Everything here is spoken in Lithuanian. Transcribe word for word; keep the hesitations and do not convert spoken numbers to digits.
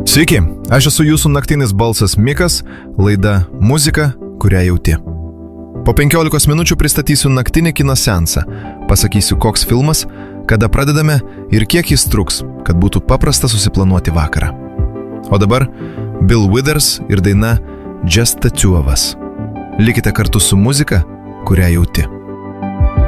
Sveiki, aš esu jūsų naktinis balsas Mikas, laida Muzika, kurią jauti. Po penkiolikos minučių pristatysiu naktinį kino seansą, pasakysiu, koks filmas, kada pradedame ir kiek jis truks, kad būtų paprasta susiplanuoti vakarą. O dabar Bill Withers ir daina Just the Two of Us. Likite kartu su muzika, kurią jauti.